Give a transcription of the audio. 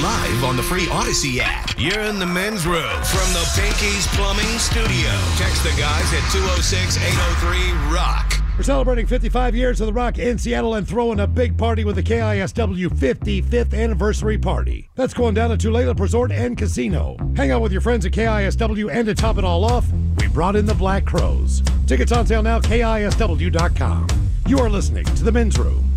live on the free Odyssey app. You're in the men's room from the Pinky's Plumbing Studio. Text the guys at 206-803-ROCK. We're celebrating 55 years of The Rock in Seattle and throwing a big party with the KISW 55th anniversary party. That's going down at Tulalip Resort and Casino. Hang out with your friends at KISW, and to top it all off, we brought in the Black Crowes. Tickets on sale now, KISW.com. You are listening to The Men's Room.